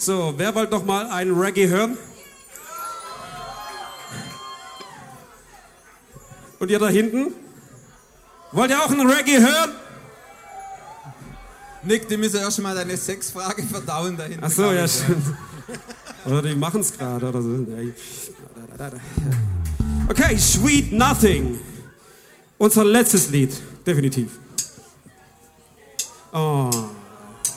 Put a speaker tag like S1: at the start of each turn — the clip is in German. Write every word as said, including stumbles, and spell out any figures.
S1: So, wer wollte noch mal einen Reggae hören? Und ihr da hinten? Wollt ihr auch einen Reggae hören?
S2: Nick, die müssen erst mal deine Sexfrage verdauen dahinter.
S1: Ach so, ja, stimmt. Oder die machen es gerade oder so. Okay, Sweet Nothing. Unser letztes Lied, definitiv. Oh.